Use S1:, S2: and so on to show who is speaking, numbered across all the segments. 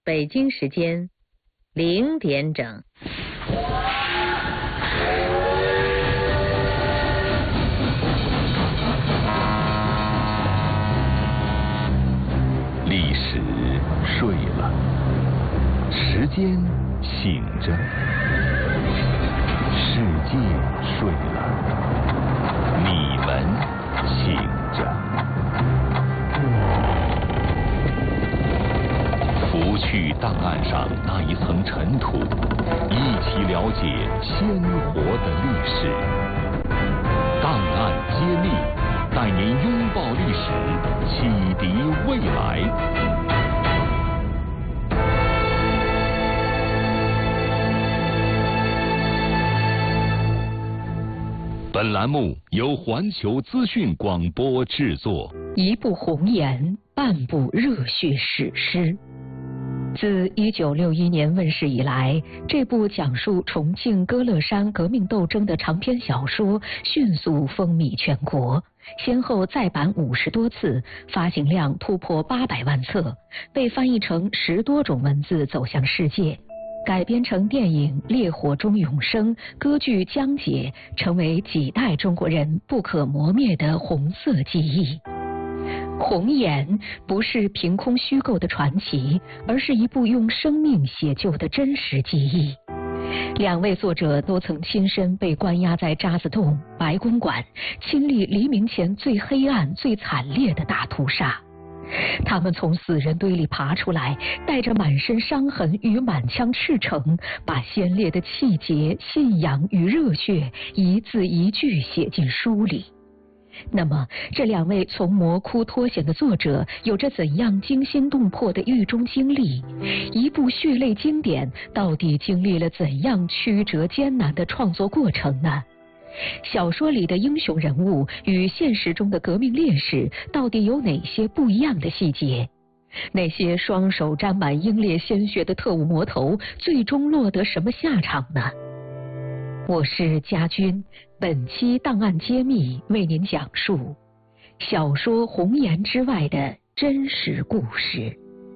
S1: 北京时间0点整。
S2: 历史睡了，时间醒着，世界睡了，你们醒着。拂去档案上那一层尘土，一起了解鲜活的历史。档案揭秘，带您拥抱历史，启迪未来。本栏目由环球资讯广播制作。
S3: 一部红颜，半部热血史诗。自1961年问世以来，这部讲述重庆歌乐山革命斗争的长篇小说迅速风靡全国，先后再版50多次，发行量突破800万册，被翻译成10多种文字走向世界，改编成电影《烈火中永生》，歌剧《江姐》，成为几代中国人不可磨灭的红色记忆。红颜不是凭空虚构的传奇，而是一部用生命写就的真实记忆。两位作者都曾亲身被关押在渣滓洞、白公馆，亲历黎明前最黑暗、最惨烈的大屠杀。他们从死人堆里爬出来，带着满身伤痕与满腔赤诚，把鲜烈的气节、信仰与热血一字一句写进书里。那么，这两位从魔窟脱险的作者有着怎样惊心动魄的狱中经历？一部血泪经典到底经历了怎样曲折艰难的创作过程呢？小说里的英雄人物与现实中的革命烈士到底有哪些不一样的细节？那些双手沾满英烈鲜血的特务魔头最终落得什么下场呢？我是家军，本期档案揭秘为您讲述小说《红颜》之外的真实故事。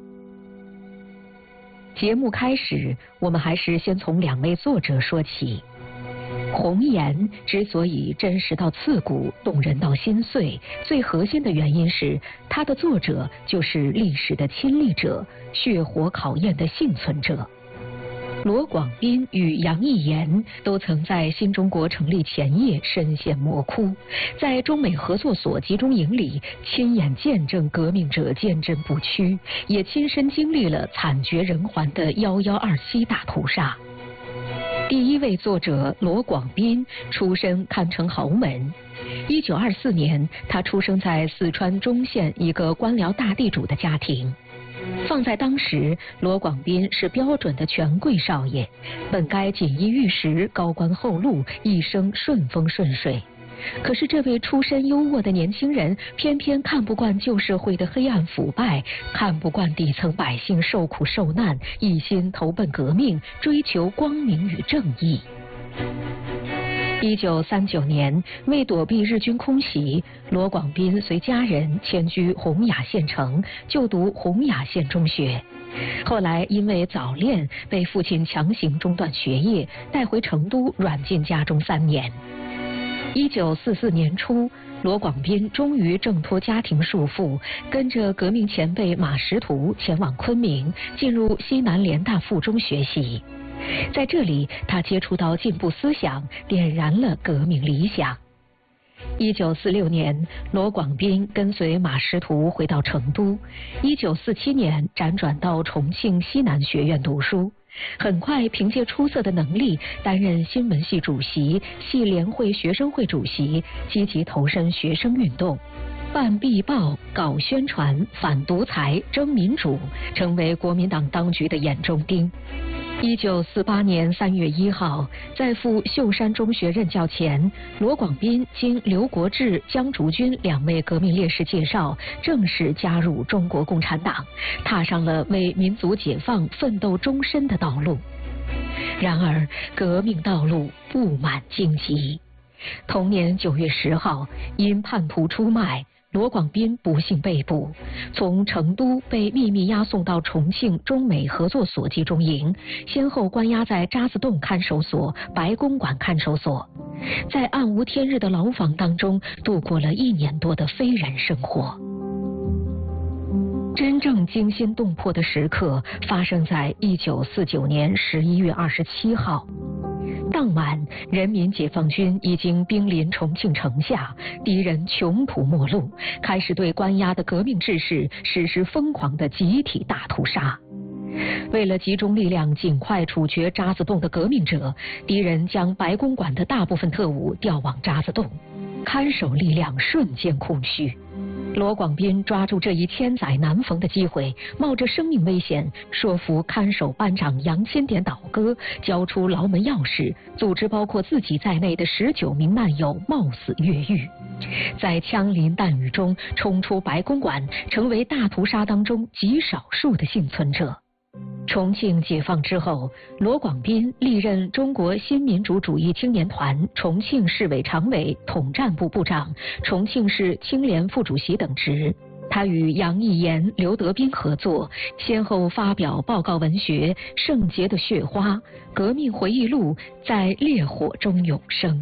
S3: 节目开始，我们还是先从两位作者说起。红颜之所以真实到刺骨、动人到心碎，最核心的原因是它的作者就是历史的亲历者，血火考验的幸存者。罗广斌与杨毅言都曾在新中国成立前夜深陷魔窟，在中美合作所集中营里亲眼见证革命者坚贞不屈，也亲身经历了惨绝人寰的1127大屠杀。第一位作者罗广斌出身堪称豪门。1924年，他出生在四川中县一个官僚大地主的家庭。放在当时，罗广斌是标准的权贵少爷，本该锦衣玉食、高官厚禄，一生顺风顺水。可是这位出身优渥的年轻人，偏偏看不惯旧社会的黑暗腐败，看不惯底层百姓受苦受难，一心投奔革命，追求光明与正义。1939年，为躲避日军空袭，罗广斌随家人迁居洪雅县城，就读洪雅县中学。后来因为早恋，被父亲强行中断学业，带回成都软禁家中3年。1944年初，罗广斌终于挣脱家庭束缚，跟着革命前辈马识途前往昆明，进入西南联大附中学习。在这里，他接触到进步思想，点燃了革命理想。1946年，罗广斌跟随马识途回到成都。1947年，辗转到重庆西南学院读书。很快凭借出色的能力，担任新闻系主席、系联会学生会主席，积极投身学生运动，办壁报、搞宣传，反独裁、争民主，成为国民党当局的眼中钉。1948年3月1号，在赴秀山中学任教前，罗广斌经刘国志、江竹君2位革命烈士介绍，正式加入中国共产党，踏上了为民族解放奋斗终身的道路。然而，革命道路布满荆棘。同年9月10号，因叛徒出卖， 罗广斌不幸被捕，从成都被秘密押送到重庆中美合作所集中营，先后关押在渣滓洞看守所、白公馆看守所，在暗无天日的牢房当中度过了1年多的非人生活。真正惊心动魄的时刻发生在1949年11月27号。当晚，人民解放军已经兵临重庆城下，敌人穷途末路，开始对关押的革命志士实施疯狂的集体大屠杀。为了集中力量尽快处决渣滓洞的革命者，敌人将白公馆的大部分特务调往渣滓洞，看守力量瞬间空虚。罗广斌抓住这一千载难逢的机会，冒着生命危险说服看守班长杨千典倒戈，交出牢门钥匙，组织包括自己在内的19名难友冒死越狱，在枪林弹雨中冲出白公馆，成为大屠杀当中极少数的幸存者。重庆解放之后，罗广斌历任中国新民主主义青年团重庆市委常委、统战部部长、重庆市青联副主席等职。他与杨义岩、刘德斌合作，先后发表报告文学《圣洁的血花》、革命回忆录《在烈火中永生》。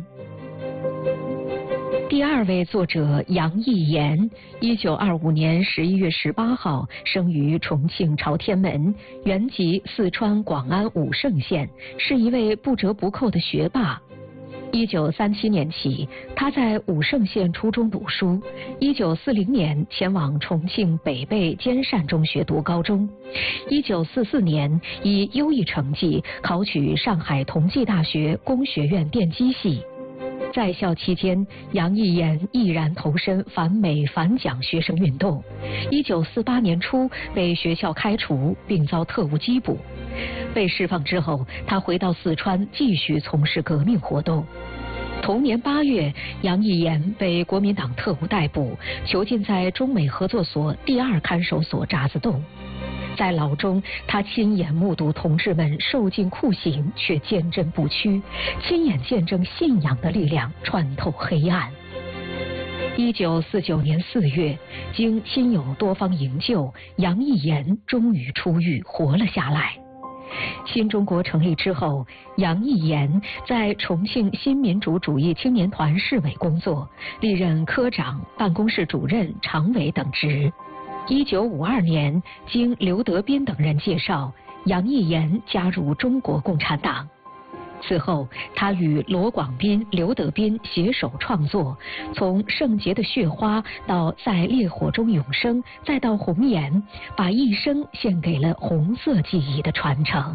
S3: 第二位作者杨义岩，1925年11月18号生于重庆朝天门，原籍四川广安武胜县，是一位不折不扣的学霸。1937年起，他在武胜县初中读书。1940年前往重庆北碚兼善中学读高中。1944年以优异成绩考取上海同济大学工学院电机系。在校期间，杨义岩毅然投身反美反蒋学生运动。1948年初被学校开除，并遭特务缉捕。被释放之后，他回到四川继续从事革命活动。同年8月，杨义岩被国民党特务逮捕，囚禁在中美合作所第2看守所渣滓洞。在牢中，他亲眼目睹同志们受尽酷刑，却坚贞不屈，亲眼见证信仰的力量穿透黑暗。1949年4月，经亲友多方营救，杨义岩终于出狱，活了下来。新中国成立之后，杨义岩在重庆新民主主义青年团市委工作，历任科长、办公室主任、常委等职。1952年，经刘德斌等人介绍，杨义岩加入中国共产党。此后，他与罗广斌、刘德斌携手创作，从《圣洁的血花》到《在烈火中永生》，再到《红颜》，把一生献给了红色记忆的传承。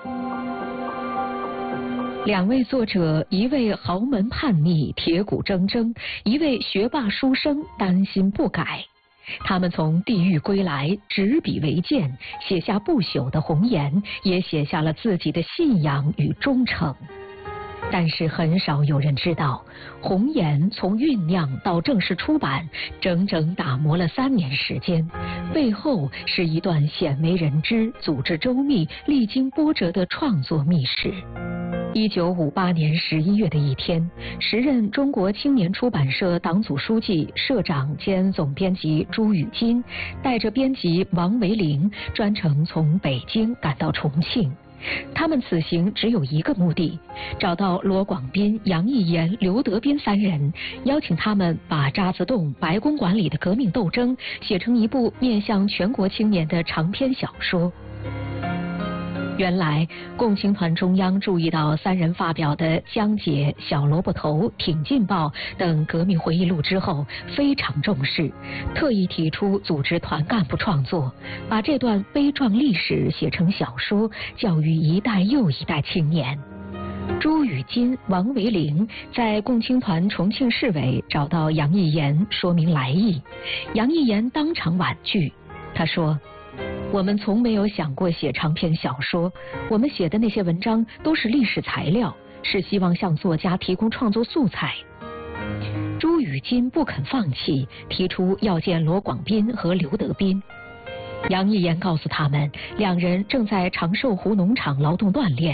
S3: 两位作者，一位豪门叛逆、铁骨铮铮，一位学霸书生，担心不改。他们从地狱归来，执笔为鉴，写下不朽的红颜，也写下了自己的信仰与忠诚。但是很少有人知道，红颜从酝酿到正式出版，整整打磨了3年时间，背后是一段鲜为人知、组织周密、历经波折的创作秘史。1958年11月的一天，时任中国青年出版社党组书记、社长兼总编辑朱宇金，带着编辑王维龄专程从北京赶到重庆。他们此行只有一个目的，找到罗广斌、杨义岩、刘德斌3人，邀请他们把渣滓洞、白公馆里的革命斗争写成一部面向全国青年的长篇小说。原来，共青团中央注意到3人发表的《江姐》《小萝卜头》《挺进报》等革命回忆录之后，非常重视，特意提出组织团干部创作，把这段悲壮历史写成小说，教育一代又一代青年。朱宇金、王维龄在共青团重庆市委找到杨义岩，说明来意。杨义岩当场婉拒，他说：我们从没有想过写长篇小说，我们写的那些文章都是历史材料，是希望向作家提供创作素材。朱宇金不肯放弃，提出要见罗广斌和刘德斌。杨义岩告诉他们，2人正在长寿湖农场劳动锻炼。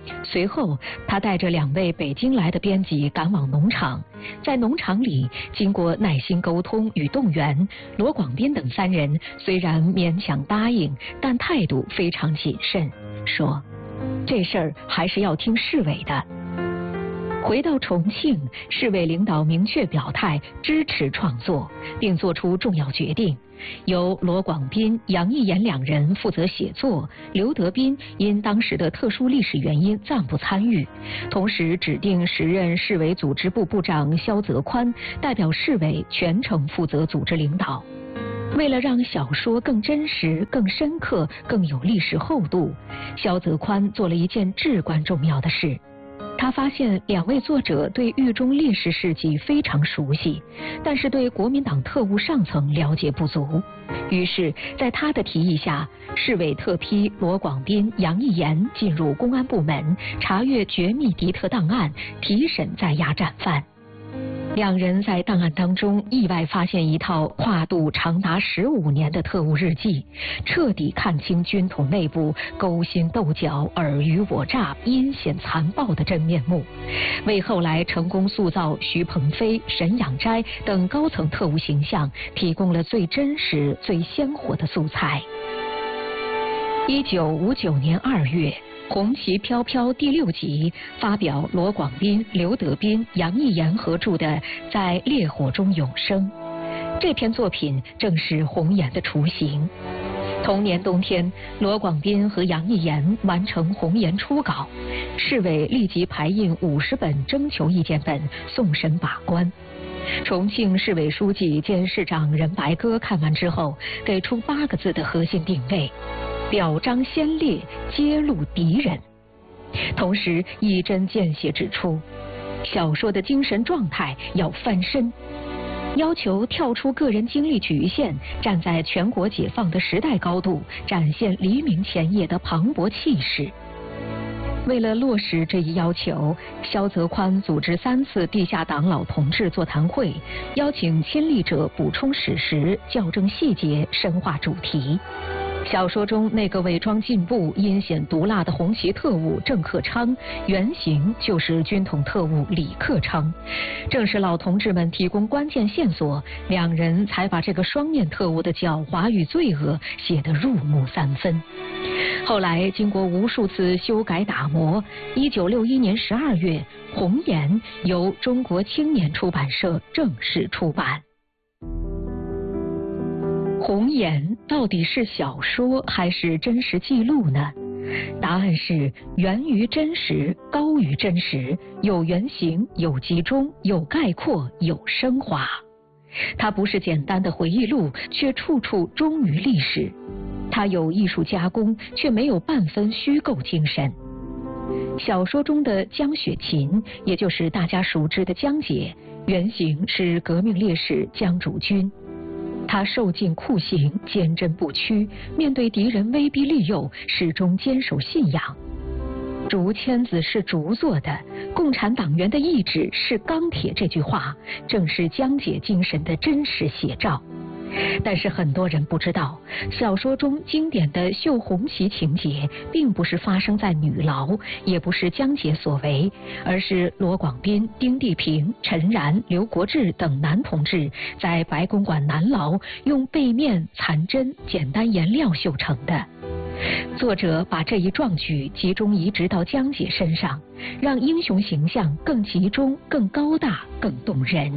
S3: 随后，他带着2位北京来的编辑赶往农场，在农场里，经过耐心沟通与动员，罗广斌等3人虽然勉强答应，但态度非常谨慎，说：“这事儿还是要听市委的。”回到重庆，市委领导明确表态支持创作，并作出重要决定，由罗广斌、杨一言2人负责写作，刘德斌因当时的特殊历史原因暂不参与，同时指定时任市委组织部部长肖泽宽代表市委全程负责组织领导。为了让小说更真实、更深刻、更有历史厚度，肖泽宽做了一件至关重要的事。他发现2位作者对狱中烈士事迹非常熟悉，但是对国民党特务上层了解不足。于是，在他的提议下，市委特批罗广斌、杨一言进入公安部门，查阅绝密敌特档案，提审在押战犯。2人在档案当中意外发现一套跨度长达15年的特务日记，彻底看清军统内部勾心斗角、尔虞我诈、阴险残暴的真面目，为后来成功塑造徐鹏飞、沈仰斋等高层特务形象提供了最真实、最鲜活的素材。1959年2月，《红旗飘飘》第6集发表罗广斌、刘德斌、杨一言合著的《在烈火中永生》。这篇作品正是红岩的雏形。同年冬天，罗广斌和杨一言完成红岩初稿，市委立即排印50本征求意见本送审把关。重庆市委书记兼市长任白鸽看完之后，给出8个字的核心定位：表彰先烈，揭露敌人。同时一针见血指出，小说的精神状态要翻身，要求跳出个人经历局限，站在全国解放的时代高度，展现黎明前夜的磅礴气势。为了落实这一要求，肖泽宽组织3次地下党老同志座谈会，邀请亲历者补充史实，校正细节，深化主题。小说中那个伪装进步、阴险毒辣的红旗特务郑克昌，原型就是军统特务李克昌。正是老同志们提供关键线索，2人才把这个双面特务的狡猾与罪恶写得入木3分。后来经过无数次修改打磨，1961年12月，《红岩》由中国青年出版社正式出版。红岩到底是小说还是真实记录呢？答案是源于真实，高于真实，有原型，有集中，有概括，有升华。它不是简单的回忆录，却处处忠于历史。它有艺术加工，却没有半分虚构精神。小说中的江雪琴，也就是大家熟知的江姐，原型是革命烈士江竹君。他受尽酷刑，坚贞不屈，面对敌人威逼利诱，始终坚守信仰。竹签子是竹做的，共产党员的意志是钢铁，这句话正是江姐精神的真实写照。但是很多人不知道，小说中经典的绣红旗情节并不是发生在女牢，也不是江姐所为，而是罗广斌、丁地平、陈然、刘国志等男同志在白公馆南牢用背面、残针、简单颜料绣成的。作者把这一壮举集中移植到江姐身上，让英雄形象更集中、更高大、更动人。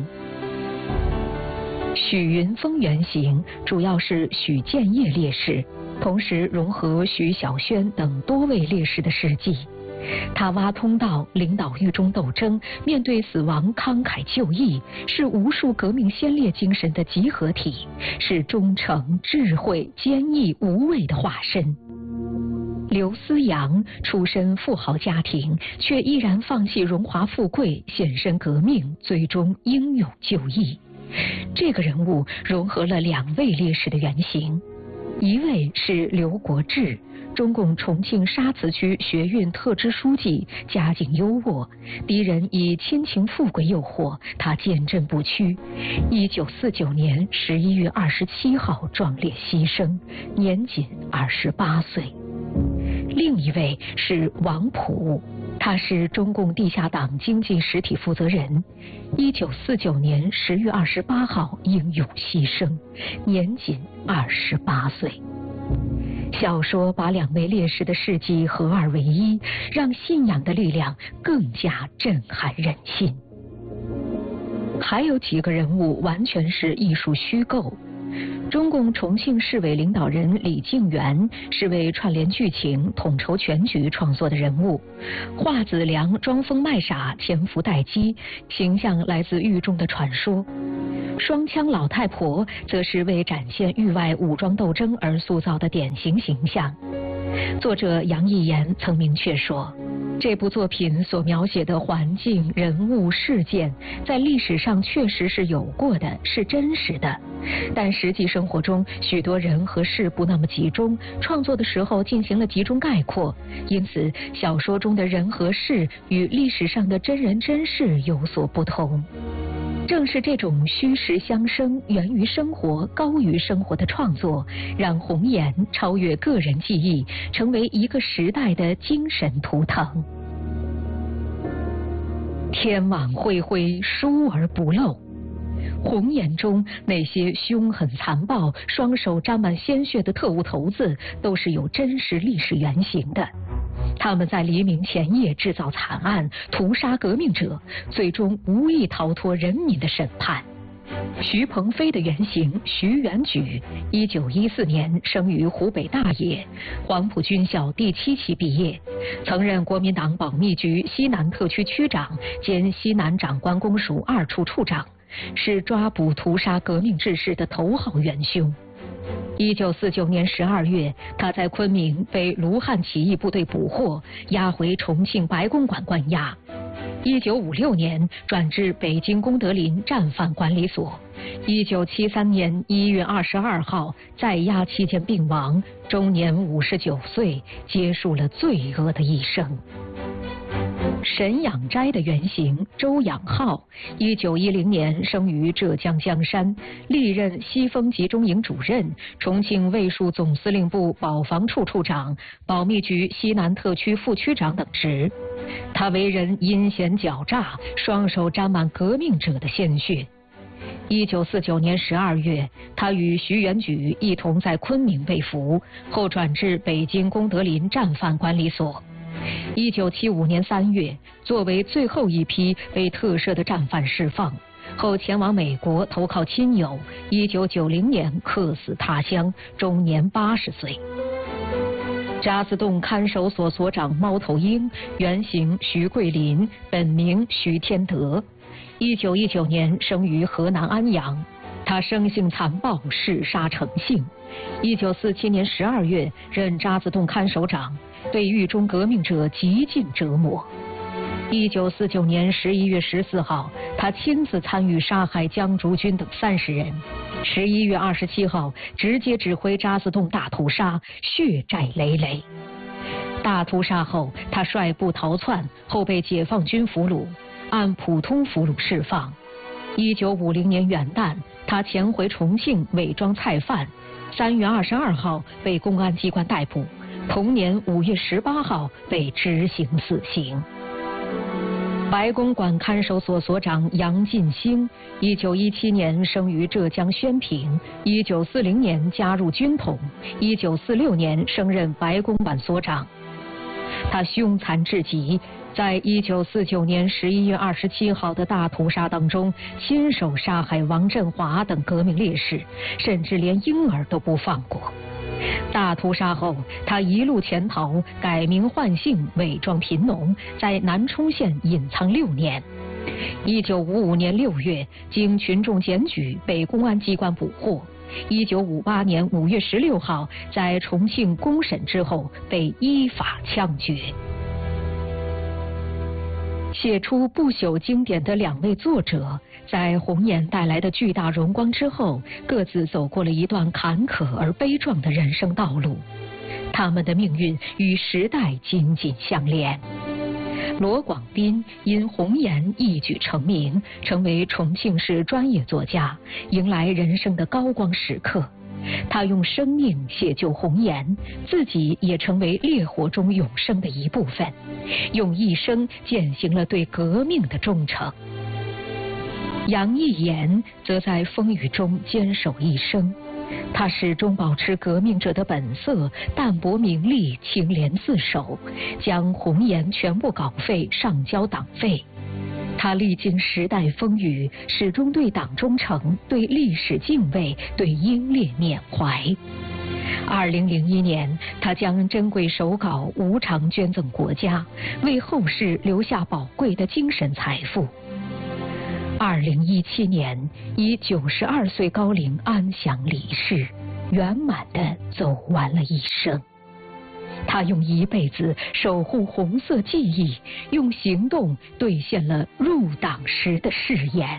S3: 许云峰原型主要是许建业烈士，同时融合许小轩等多位烈士的事迹。他挖通道，领导狱中斗争，面对死亡慷慨就义，是无数革命先烈精神的集合体，是忠诚、智慧、坚毅、无畏的化身。刘思洋出身富豪家庭，却毅然放弃荣华富贵，献身革命，最终英勇就义。这个人物融合了2位烈士的原型，一位是刘国志，中共重庆沙磁区学运特支书记，家境优渥，敌人以亲情富贵诱惑，他坚贞不屈。1949年11月27号壮烈牺牲，年仅28岁。 另一位是王溥，他是中共地下党经济实体负责人。1949年10月28号英勇牺牲，年仅28岁。小说把两位烈士的事迹合二为一，让信仰的力量更加震撼人心。还有几个人物完全是艺术虚构。中共重庆市委领导人李静元是为串联剧情、统筹全局创作的人物。华子良装疯卖傻、潜伏待机，形象来自狱中的传说。双枪老太婆则是为展现狱外武装斗争而塑造的典型形象。作者杨逸言曾明确说，这部作品所描写的环境、人物、事件，在历史上确实是有过的，是真实的。但实际生活中，许多人和事不那么集中，创作的时候进行了集中概括，因此小说中的人和事与历史上的真人真事有所不同。正是这种虚实相生、源于生活、高于生活的创作，让红岩超越个人记忆，成为一个时代的精神图腾。天网恢恢，疏而不漏。红岩中那些凶狠残暴、双手沾满鲜血的特务头子，都是有真实历史原型的。他们在黎明前夜制造惨案，屠杀革命者，最终无意逃脱人民的审判。徐鹏飞的原型徐元举，1914年生于湖北大冶，黄埔军校第7期毕业，曾任国民党保密局西南特区区长兼西南长官公署2处处长，是抓捕屠杀革命志士的头号元凶。1949年12月，他在昆明被卢汉起义部队捕获，押回重庆白公馆关押。1956年转至北京功德林战犯管理所。1973年1月22号在押期间病亡，终年59岁，结束了罪恶的一生。沈养斋的原型周养浩，1910年生于浙江江山，历任西风集中营主任、重庆卫戍总司令部保防处处长、保密局西南特区副区长等职。他为人阴险狡诈，双手沾满革命者的鲜血。1949年12月，他与徐元举一同在昆明被俘，后转至北京功德林战犯管理所。1975年3月，作为最后一批被特赦的战犯释放，后前往美国投靠亲友。1990年客死他乡，终年80岁。渣滓洞看守所所长猫头鹰，原型徐桂林，本名徐天德，1919年生于河南安阳。他生性残暴，嗜杀成性。1947年12月任渣滓洞看守长，对狱中革命者极尽折磨。1949年11月14号，他亲自参与杀害江竹君等30人。11月27号，直接指挥渣滓洞大屠杀，血债累累。大屠杀后，他率部逃窜，后被解放军俘虏，按普通俘虏释放。1950年元旦，他潜回重庆伪装菜贩，3月22号被公安机关逮捕，同年5月18号被执行死刑。白公馆看守所所长杨进兴，1917年生于浙江宣平，1940年加入军统，1946年升任白公馆所长。他凶残至极，在1949年11月27号的大屠杀当中，亲手杀害王振华等革命烈士，甚至连婴儿都不放过。大屠杀后，他一路潜逃，改名换姓，伪装贫农，在南充县隐藏6年。1955年6月，经群众检举，被公安机关捕获。1958年5月16号，在重庆公审之后，被依法枪决。写出不朽经典的2位作者，在红岩带来的巨大荣光之后，各自走过了一段坎坷而悲壮的人生道路。他们的命运与时代紧紧相连。罗广斌因红岩一举成名，成为重庆市专业作家，迎来人生的高光时刻。 他用生命写就红颜，自己也成为烈火中永生的一部分，用一生践行了对革命的忠诚。杨毅言则在风雨中坚守一生，他始终保持革命者的本色，淡泊名利，清廉自守，将红颜全部稿费上交党费。他历经时代风雨，始终对党忠诚，对历史敬畏，对英烈缅怀。2001年，他将珍贵手稿无偿捐赠国家，为后世留下宝贵的精神财富。2017年，以92岁高龄安详离世，圆满地走完了一生。他用一辈子守护红色记忆，用行动兑现了入党时的誓言。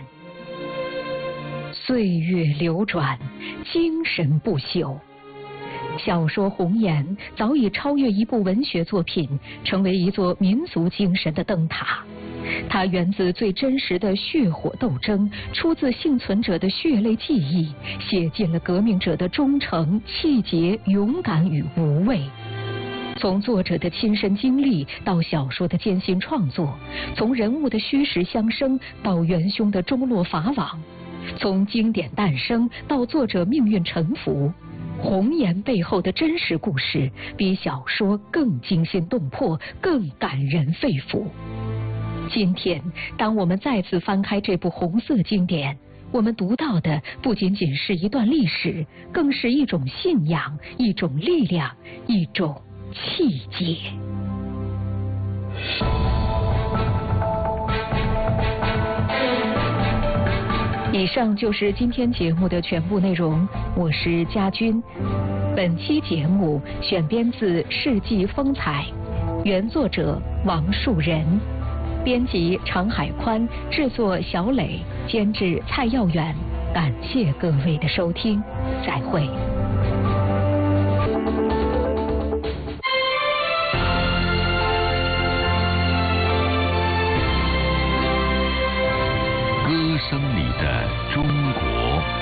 S3: 岁月流转，精神不朽。小说《红颜》早已超越一部文学作品，成为一座民族精神的灯塔。它源自最真实的血火斗争，出自幸存者的血泪记忆，写尽了革命者的忠诚、气节、勇敢与无畏。从作者的亲身经历到小说的艰辛创作，从人物的虚实相生到元凶的终落法网，从经典诞生到作者命运沉浮，红颜背后的真实故事比小说更惊心动魄，更感人肺腑。今天，当我们再次翻开这部红色经典，我们读到的不仅仅是一段历史，更是一种信仰，一种力量，一种气节。以上就是今天节目的全部内容，我是佳君。本期节目选编自《世纪风采》，原作者王树人，编辑常海宽，制作小磊，监制蔡耀远。感谢各位的收听，再会。
S2: 歌声里的中国。